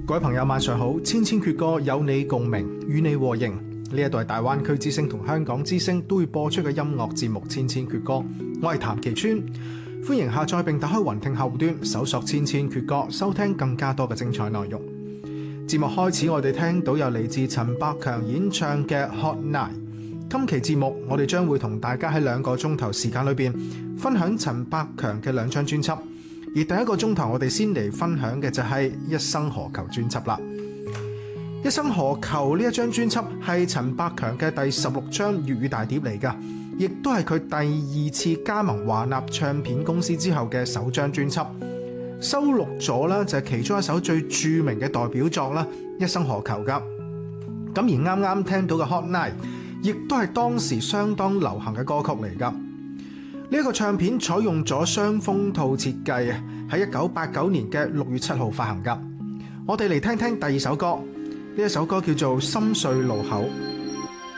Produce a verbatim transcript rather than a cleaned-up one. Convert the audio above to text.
各位朋友晚上好，千千闕歌有你共鳴，與你和應。呢一度係大灣區之聲同香港之聲都會播出嘅音樂節目《千千闕歌》，我係譚其川，歡迎下載並打開雲聽後端，搜索《千千闕歌》，收聽更加多嘅精彩內容。節目開始，我哋聽到有嚟自陳百強演唱嘅《Hot Night》。今期節目我哋將會同大家喺兩個鐘頭時間裏邊分享陳百強嘅兩張專輯。而第一個鐘頭，我哋先嚟分享嘅就係《一生何求》專輯啦。《一生何求》呢一張專輯係陳百強嘅第十六張粵語大碟嚟㗎，亦都係佢第二次加盟華納唱片公司之後嘅首張專輯，收錄咗啦就係其中一首最著名嘅代表作啦《一生何求》㗎。咁而啱啱聽到嘅《Hot Night》亦都係當時相當流行嘅歌曲嚟㗎。呢一個唱片採用咗雙封套設計啊，喺一九八九年嘅六月七號發行㗎。我哋嚟聽聽第二首歌，呢一首歌叫做《心碎路口》。